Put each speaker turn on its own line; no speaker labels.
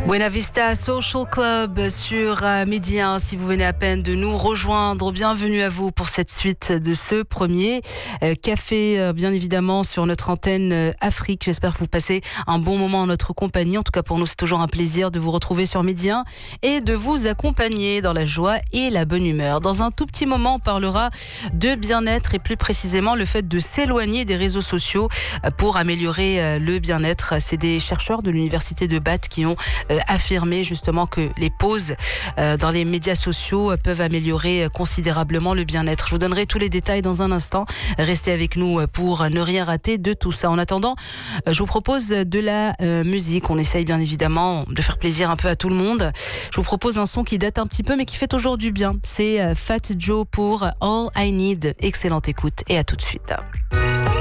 Buena Vista Social Club sur Midi 1. Si vous venez à peine de nous rejoindre, bienvenue à vous pour cette suite de ce premier café, bien évidemment, sur notre antenne Afrique. J'espère que vous passez un bon moment en notre compagnie. En tout cas, pour nous, c'est toujours un plaisir de vous retrouver sur Midi 1 et de vous accompagner dans la joie et la bonne humeur. Dans un tout petit moment, on parlera de bien-être et plus précisément le fait de s'éloigner des réseaux sociaux pour améliorer le bien-être. C'est des chercheurs de l'université de Bath qui ont affirmé justement que les pauses dans les médias sociaux peuvent améliorer considérablement le bien-être. Je vous donnerai tous les détails dans un instant. Restez avec nous pour ne rien rater de tout ça. En attendant, je vous propose de la musique. On essaye bien évidemment de faire plaisir un peu à tout le monde. Je vous propose un son qui date un petit peu mais qui fait toujours du bien. C'est Fat Joe pour All I Need. Excellente écoute et à tout de suite.